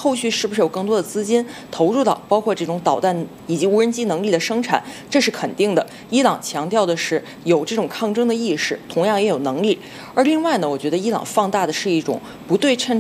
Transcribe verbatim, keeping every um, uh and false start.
后续是不是有更多的资金投入到包括这种导弹以及无人机能力的生产，这是肯定的。伊朗强调的是有这种抗争的意识，同样也有能力。而另外呢，我觉得伊朗放大的是一种不对称